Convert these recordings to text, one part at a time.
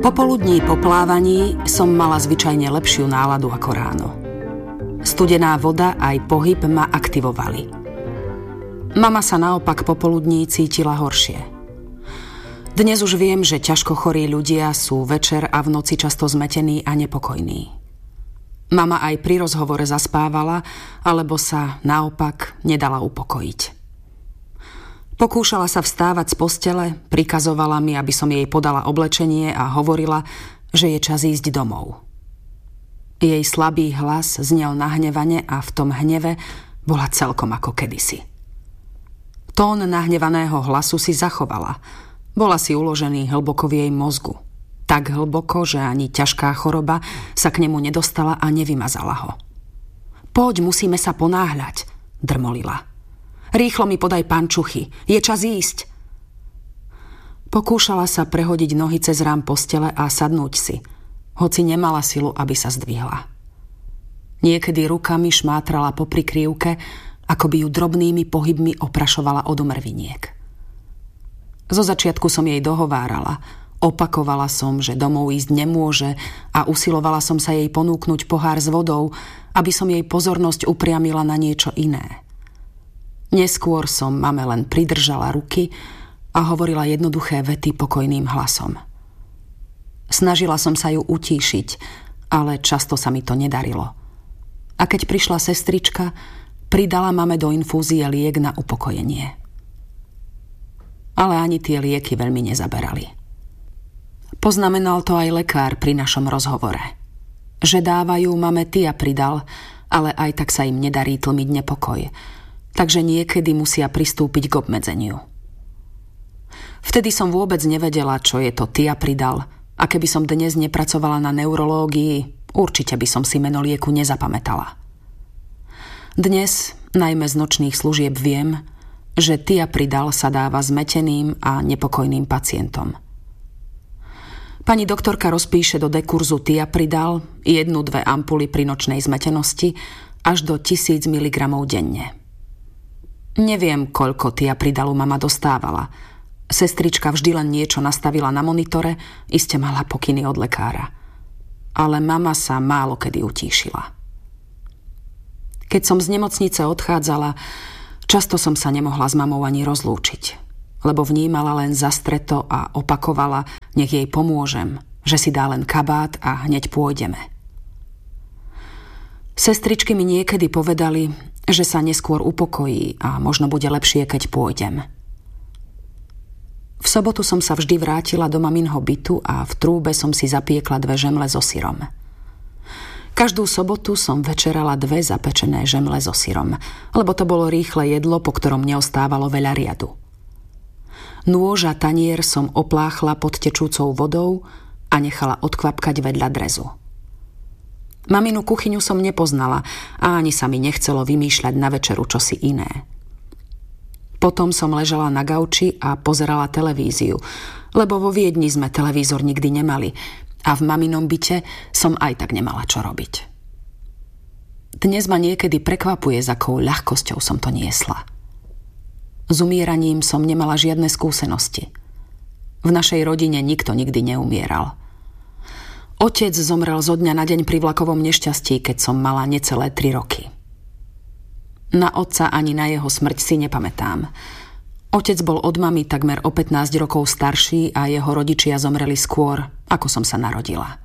Popoludní po plávaní som mala zvyčajne lepšiu náladu ako ráno. Studená voda aj pohyb ma aktivovali. Mama sa naopak popoludní cítila horšie. Dnes už viem, že ťažko chorí ľudia sú večer a v noci často zmetení a nepokojní. Mama aj pri rozhovore zaspávala, alebo sa naopak nedala upokojiť. Pokúšala sa vstávať z postele, prikazovala mi, aby som jej podala oblečenie a hovorila, že je čas ísť domov. Jej slabý hlas znel nahnevane a v tom hneve bola celkom ako kedysi. Tón nahnevaného hlasu si zachovala. Bola si uložený hlboko v jej mozgu. Tak hlboko, že ani ťažká choroba sa k nemu nedostala a nevymazala ho. Poď, musíme sa ponáhľať, drmolila. Rýchlo mi podaj pančuchy, je čas ísť. Pokúšala sa prehodiť nohy cez rám postele a sadnúť si, hoci nemala silu, aby sa zdvihla. Niekedy rukami šmátrala po prikryvke, ako by ju drobnými pohybmi oprašovala od omrviniek. Zo začiatku som jej dohovárala, opakovala som, že domov ísť nemôže a usilovala som sa jej ponúknuť pohár s vodou, aby som jej pozornosť upriamila na niečo iné. Neskôr som mame len pridržala ruky a hovorila jednoduché vety pokojným hlasom. Snažila som sa ju utíšiť, ale často sa mi to nedarilo. A keď prišla sestrička, pridala mame do infúzie liek na upokojenie. Ale ani tie lieky veľmi nezaberali. Poznamenal to aj lekár pri našom rozhovore. Že dávajú mame Thiapridal, ale aj tak sa im nedarí tlmiť nepokoj. Takže niekedy musia pristúpiť k obmedzeniu. Vtedy som vôbec nevedela, čo je to Thiapridal, a keby som dnes nepracovala na neurológii, určite by som si meno lieku nezapamätala. Dnes, najmä z nočných služieb, viem, že Thiapridal sa dáva zmeteným a nepokojným pacientom. Pani doktorka rozpíše do dekurzu Thiapridal 1-2 ampuly pri nočnej zmetenosti až do 1000 mg denne. Neviem, koľko Thiapridalu mama dostávala. Sestrička vždy len niečo nastavila na monitore, iste mala pokyny od lekára. Ale mama sa málo kedy utíšila. Keď som z nemocnice odchádzala, často som sa nemohla s mamou ani rozlúčiť, lebo vnímala len zastreto a opakovala, nech jej pomôžem, že si dá len kabát a hneď pôjdeme. Sestričky mi niekedy povedali, že sa neskôr upokojí a možno bude lepšie, keď pôjdem. V sobotu som sa vždy vrátila do maminho bytu a v trúbe som si zapiekla 2 žemle so syrom. Každú sobotu som večerala 2 zapečené žemle so syrom, lebo to bolo rýchle jedlo, po ktorom neostávalo veľa riadu. Nôž a tanier som opláchla pod tečúcou vodou a nechala odkvapkať vedľa drezu. Maminu kuchyňu som nepoznala a ani sa mi nechcelo vymýšľať na večeru čosi iné. Potom som ležala na gauči a pozerala televíziu, lebo vo Viedni sme televízor nikdy nemali a v maminom byte som aj tak nemala čo robiť. Dnes ma niekedy prekvapuje, s akou ľahkosťou som to niesla. S umieraním som nemala žiadne skúsenosti. V našej rodine nikto nikdy neumieral. Otec zomrel zo dňa na deň pri vlakovom nešťastí, keď som mala necelé 3 roky. Na otca ani na jeho smrť si nepamätám. Otec bol od mamy takmer o 15 rokov starší a jeho rodičia zomreli skôr, ako som sa narodila.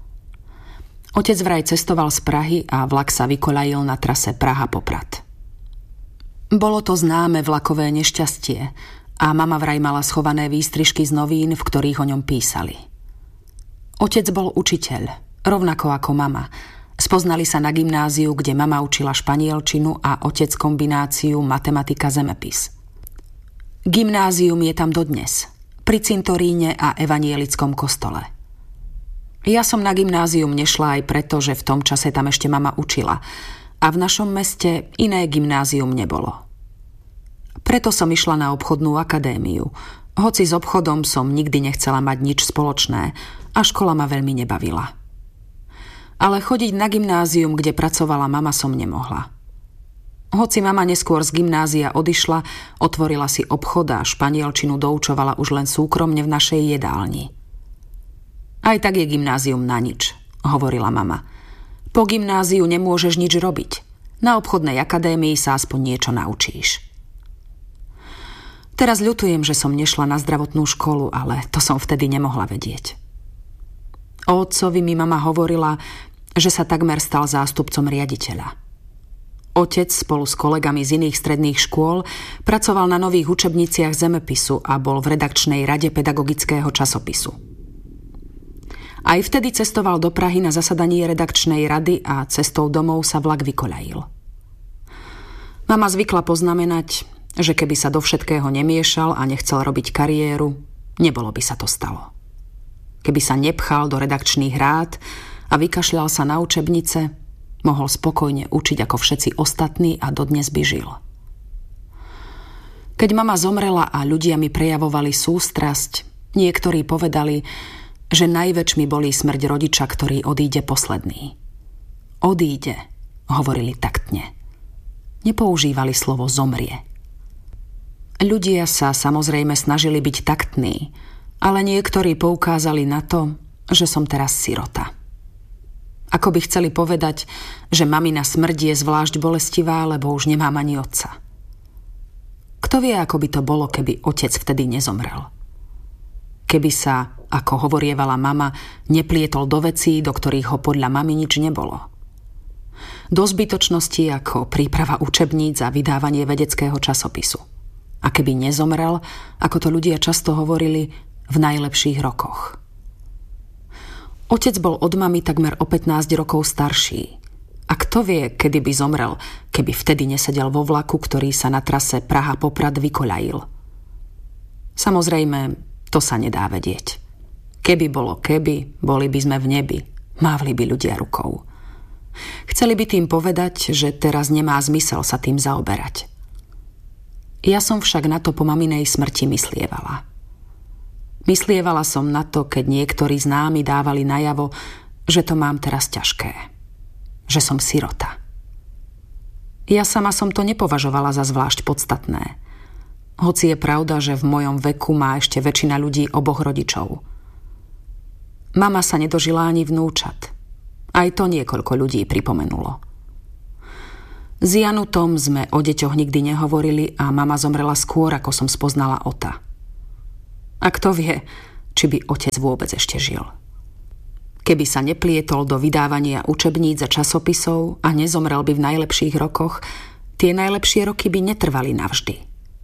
Otec vraj cestoval z Prahy a vlak sa vykoľajil na trase Praha-Poprad. Bolo to známe vlakové nešťastie a mama vraj mala schované výstrižky z novín, v ktorých o ňom písali. Otec bol učiteľ, rovnako ako mama. Spoznali sa na gymnáziu, kde mama učila španielčinu a otec kombináciu matematika-zemepis. Gymnázium je tam dodnes, pri cintoríne a evanielickom kostole. Ja som na gymnázium nešla aj preto, že v tom čase tam ešte mama učila a v našom meste iné gymnázium nebolo. Preto som išla na obchodnú akadémiu, hoci s obchodom som nikdy nechcela mať nič spoločné a škola ma veľmi nebavila. Ale chodiť na gymnázium, kde pracovala mama, som nemohla. Hoci mama neskôr z gymnázia odišla, otvorila si obchod a španielčinu doučovala už len súkromne v našej jedálni. Aj tak je gymnázium na nič, hovorila mama. Po gymnáziu nemôžeš nič robiť. Na obchodnej akadémii sa aspoň niečo naučíš. Teraz ľutujem, že som nešla na zdravotnú školu, ale to som vtedy nemohla vedieť. O otcovi mi mama hovorila, že sa takmer stal zástupcom riaditeľa. Otec spolu s kolegami z iných stredných škôl pracoval na nových učebniciach zemepisu a bol v redakčnej rade pedagogického časopisu. Aj vtedy cestoval do Prahy na zasadanie redakčnej rady a cestou domov sa vlak vykoľajil. Mama zvykla poznamenať, že keby sa do všetkého nemiešal a nechcel robiť kariéru, nebolo by sa to stalo. Keby sa nepchal do redakčných rád a vykašľal sa na učebnice, mohol spokojne učiť ako všetci ostatní a dodnes by žil. Keď mama zomrela a ľudia mi prejavovali sústrasť, niektorí povedali, že najväčšmi bolí smrť rodiča, ktorý odíde posledný. Odíde, hovorili taktne. Nepoužívali slovo zomrie. Ľudia sa samozrejme snažili byť taktní, ale niektorí poukázali na to, že som teraz sirota. Ako by chceli povedať, že mamina smrť je zvlášť bolestivá, lebo už nemám ani otca. Kto vie, ako by to bolo, keby otec vtedy nezomrel? Keby sa, ako hovorievala mama, neplietol do vecí, do ktorých ho podľa mamy nič nebolo. Do zbytočnosti ako príprava učebníc a vydávanie vedeckého časopisu. A keby nezomrel, ako to ľudia často hovorili, v najlepších rokoch. Otec bol od mamy takmer o 15 rokov starší. A kto vie, kedy by zomrel, keby vtedy nesedel vo vlaku, ktorý sa na trase Praha-Poprad vykoľajil. Samozrejme, to sa nedá vedieť. Keby bolo keby, boli by sme v nebi, mávli by ľudia rukou. Chceli by tým povedať, že teraz nemá zmysel sa tým zaoberať. Ja som však na to po maminej smrti myslievala. Myslievala som na to, keď niektorí známi dávali najavo, že to mám teraz ťažké. Že som sirota. Ja sama som to nepovažovala za zvlášť podstatné. Hoci je pravda, že v mojom veku má ešte väčšina ľudí oboch rodičov. Mama sa nedožila ani vnúčat. Aj to niekoľko ľudí pripomenulo. S Janutom sme o deťoch nikdy nehovorili a mama zomrela skôr, ako som spoznala Ota. A kto vie, či by otec vôbec ešte žil. Keby sa neplietol do vydávania učebníc a časopisov a nezomrel by v najlepších rokoch, tie najlepšie roky by netrvali navždy.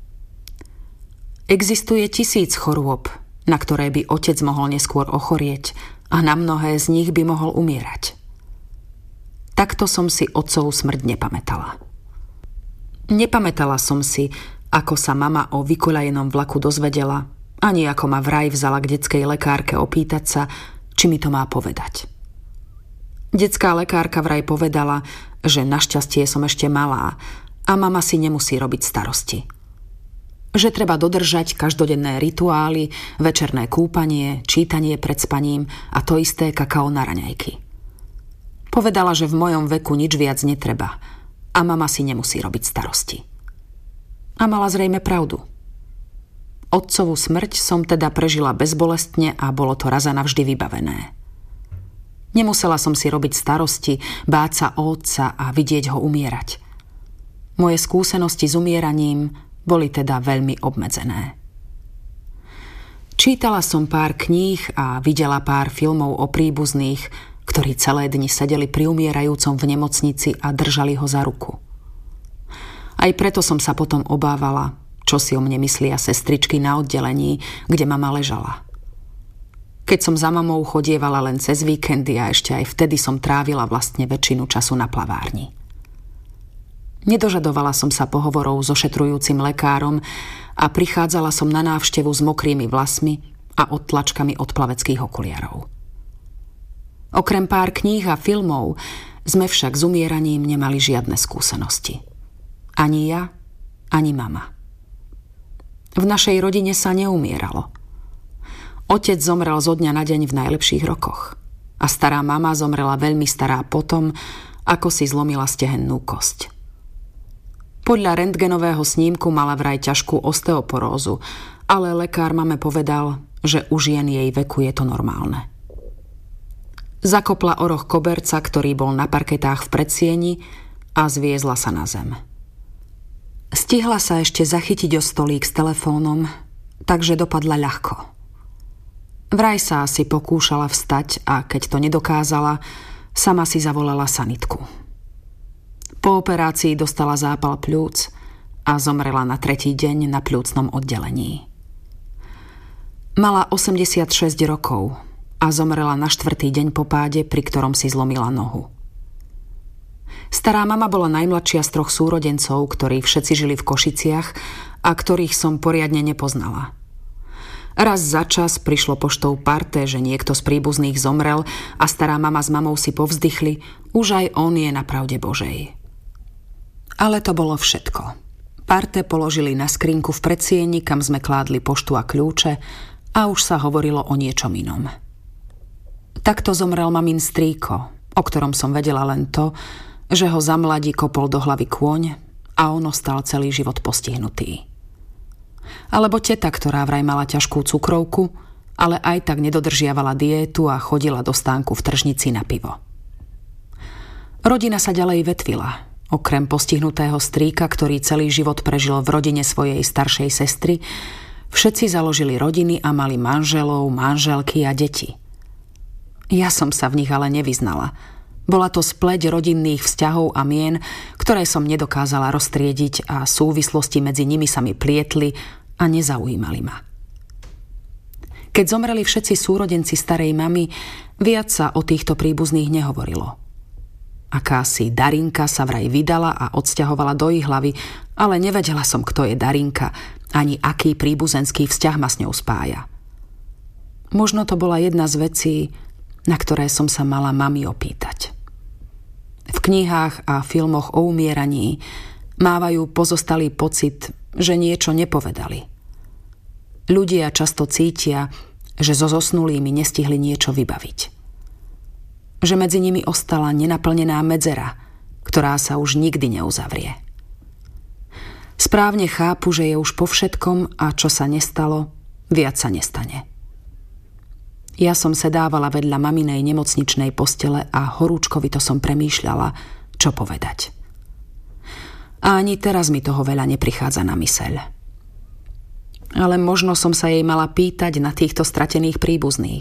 Existuje 1000 chorôb, na ktoré by otec mohol neskôr ochorieť a na mnohé z nich by mohol umierať. Takto som si otcovú smrť nepamätala. Nepamätala som si, ako sa mama o vykoľajenom vlaku dozvedela, ani ako ma vraj vzala k detskej lekárke opýtať sa, či mi to má povedať. Detská lekárka vraj povedala, že našťastie som ešte malá a mama si nemusí robiť starosti. Že treba dodržať každodenné rituály, večerné kúpanie, čítanie pred spaním a to isté kakao na raňajky. Povedala, že v mojom veku nič viac netreba a mama si nemusí robiť starosti. A mala zrejme pravdu. Otcovú smrť som teda prežila bezbolestne a bolo to raz a navždy vybavené. Nemusela som si robiť starosti, báť sa o otca a vidieť ho umierať. Moje skúsenosti s umieraním boli teda veľmi obmedzené. Čítala som pár kníh a videla pár filmov o príbuzných, ktorí celé dni sedeli pri umierajúcom v nemocnici a držali ho za ruku. Aj preto som sa potom obávala, čo si o mne myslia sestričky na oddelení, kde mama ležala. Keď som za mamou chodievala len cez víkendy a ešte aj vtedy som trávila vlastne väčšinu času na plavárni. Nedožadovala som sa pohovorov s ošetrujúcim lekárom a prichádzala som na návštevu s mokrými vlasmi a odtlačkami od plaveckých okuliarov. Okrem pár kníh a filmov sme však s umieraním nemali žiadne skúsenosti. Ani ja, ani mama. V našej rodine sa neumieralo. Otec zomrel zo dňa na deň v najlepších rokoch a stará mama zomrela veľmi stará potom, ako si zlomila stehennú kosť. Podľa rentgenového snímku mala vraj ťažkú osteoporózu, ale lekár mame povedal, že u žien jej veku je to normálne. Zakopla o roh koberca, ktorý bol na parketách v predsieni, a zviezla sa na zem. Stihla sa ešte zachytiť o stolík s telefónom, takže dopadla ľahko. Vraj sa asi pokúšala vstať a keď to nedokázala, sama si zavolala sanitku. Po operácii dostala zápal pľúc a zomrela na 3. deň na pľúcnom oddelení. Mala 86 rokov a zomrela na 4. deň po páde, pri ktorom si zlomila nohu. Stará mama bola najmladšia z 3 súrodencov, ktorí všetci žili v Košiciach a ktorých som poriadne nepoznala. Raz za čas prišlo poštou parte, že niekto z príbuzných zomrel a stará mama s mamou si povzdychli, už aj on je na pravde Božej. Ale to bolo všetko. Parte položili na skrinku v predsieni, kam sme kládli poštu a kľúče, a už sa hovorilo o niečom inom. Takto zomrel mamin strýko, o ktorom som vedela len to, že ho za mladí kopol do hlavy kôň a on ostal celý život postihnutý. Alebo teta, ktorá vraj mala ťažkú cukrovku, ale aj tak nedodržiavala diétu a chodila do stánku v tržnici na pivo. Rodina sa ďalej vetvila. Okrem postihnutého strýka, ktorý celý život prežil v rodine svojej staršej sestry, všetci založili rodiny a mali manželov, manželky a deti. Ja som sa v nich ale nevyznala. Bola to spleť rodinných vzťahov a mien, ktoré som nedokázala roztriediť a súvislosti medzi nimi sa mi plietli a nezaujímali ma. Keď zomreli všetci súrodenci starej mamy, viac sa o týchto príbuzných nehovorilo. Akási Darinka sa vraj vydala a odsťahovala do Jihlavy, ale nevedela som, kto je Darinka, ani aký príbuzenský vzťah ma s ňou spája. Možno to bola jedna z vecí, na ktoré som sa mala mami opýtať. V knihách a filmoch o umieraní mávajú pozostalý pocit, že niečo nepovedali. Ľudia často cítia, že so zosnulými nestihli niečo vybaviť. Že medzi nimi ostala nenaplnená medzera, ktorá sa už nikdy neuzavrie. Správne chápu, že je už po všetkom a čo sa nestalo, viac sa nestane. Ja som sedávala vedľa maminej nemocničnej postele a horúčkovito som premýšľala, čo povedať. A ani teraz mi toho veľa neprichádza na myseľ. Ale možno som sa jej mala pýtať na týchto stratených príbuzných.